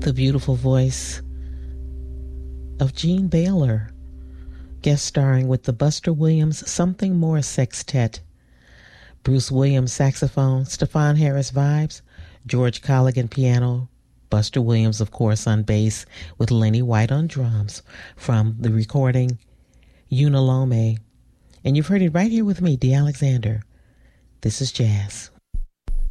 the beautiful voice of Jean Baylor, guest starring with the Buster Williams Something More Sextet. Bruce Williams saxophone, Stefan Harris vibes, George Colligan piano, Buster Williams, of course, on bass, with Lenny White on drums from the recording Unalome. And you've heard it right here with me, Dee Alexander. This is jazz.